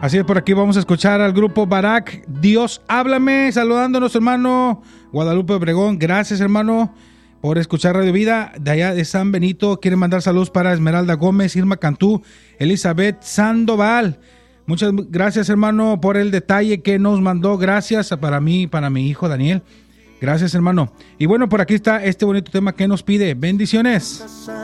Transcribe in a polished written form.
Así es, por aquí vamos a escuchar al grupo Barak. Dios, háblame, saludándonos, hermano. Guadalupe Obregón, gracias, hermano, por escuchar Radio Vida. De allá de San Benito, quieren mandar saludos para Esmeralda Gómez, Irma Cantú, Elizabeth Sandoval. Muchas gracias, hermano, por el detalle que nos mandó. Gracias para mí, para mi hijo Daniel. Gracias, hermano. Y bueno, por aquí está este bonito tema que nos pide. Bendiciones.